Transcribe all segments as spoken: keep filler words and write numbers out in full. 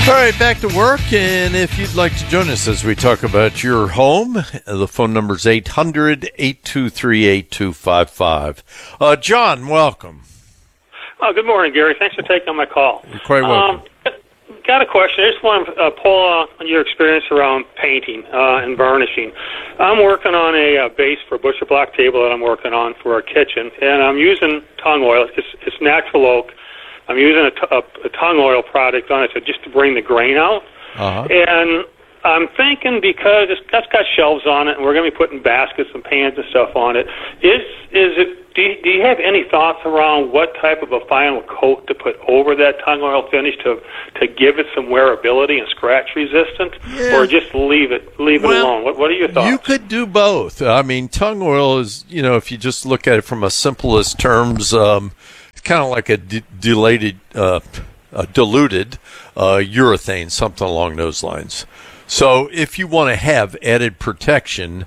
All right, back to work, and if you'd like to join us as we talk about your home, the phone number is eight hundred, eight two three, eight two five five. Uh, John, welcome. Oh, good morning, Gary. Thanks for taking my call. You're quite welcome. Um, got a question. I just want to uh, pull uh, on your experience around painting uh, and vernishing. I'm working on a uh, base for a butcher block table that I'm working on for our kitchen, and I'm using tung oil. It's, it's natural oak. I'm using a, t- a, a tung oil product on it to, just to bring the grain out. Uh-huh. And I'm thinking because it's, that's got shelves on it, and we're going to be putting baskets and pans and stuff on it. Is is it? Do you, do you have any thoughts around what type of a final coat to put over that tung oil finish to to give it some wearability and scratch resistant, yeah. or just leave it leave well, it alone? What What are your thoughts? You could do both. I mean, tung oil is, you know, if you just look at it from a simplest terms. Um, kind of like a d- dilated, uh, a diluted uh, urethane, something along those lines. So if you want to have added protection,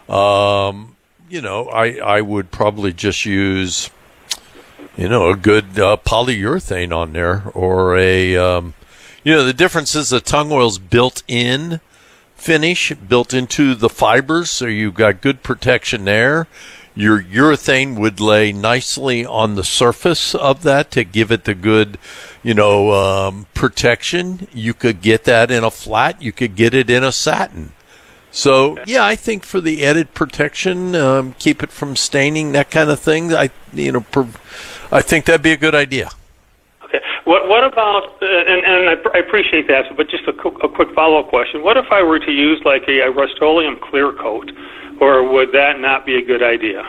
um, you know, I, I would probably just use, you know, a good uh, polyurethane on there, or a, um, you know, the difference is the tung oil's built-in finish, built into the fibers, so you've got good protection there. Your urethane would lay nicely on the surface of that to give it the good, you know, um, protection. You could get that in a flat. You could get it in a satin. So, yeah, I think for the added protection, um, keep it from staining, that kind of thing, I, you know, per, I think that'd be a good idea. Okay. What What about, uh, and, and I, I appreciate that, but just a, co- a quick follow-up question. What if I were to use like a, a Rust-Oleum clear coat? Or would that not be a good idea?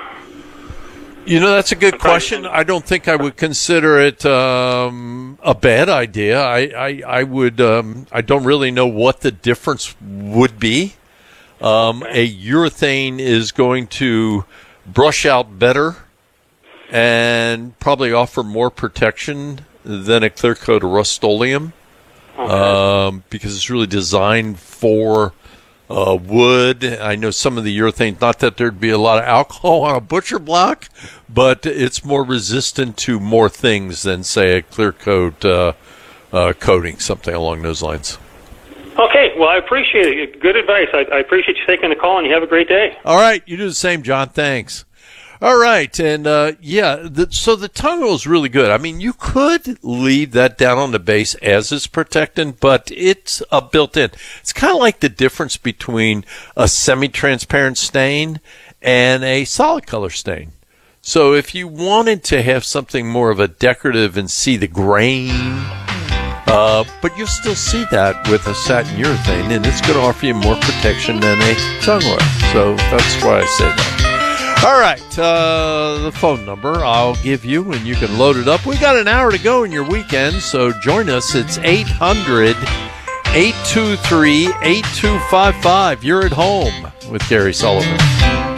You know, that's a good question. I don't think I would consider it um, a bad idea. I, I, I would. Um, I don't really know what the difference would be. Um, okay. A urethane is going to brush out better and probably offer more protection than a clear coat of Rust-Oleum, okay. um, because it's really designed for Uh, wood. I know some of the urethane, not that there'd be a lot of alcohol on a butcher block, but it's more resistant to more things than, say, a clear coat uh, uh, coating, something along those lines. Okay, well, I appreciate it. Good advice. I, I appreciate you taking the call, and you have a great day. All right, you do the same, John. Thanks. All right, and uh, yeah, the, so the tung oil is really good. I mean, you could leave that down on the base as it's protectant, but it's a built-in. It's kind of like the difference between a semi-transparent stain and a solid color stain. So if you wanted to have something more of a decorative and see the grain, uh, but you'll still see that with a satin urethane, and it's going to offer you more protection than a tung oil. So that's why I said that. All right, uh, the phone number I'll give you, and you can load it up. We got an hour to go in your weekend, so join us. It's eight hundred, eight two three, eight two five five. You're at home with Gary Sullivan.